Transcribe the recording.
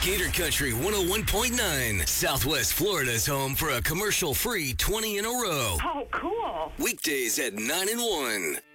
Gator Country 101.9. Southwest Florida's home for a commercial-free 20 in a row. Oh, cool. Weekdays at 9 and 1.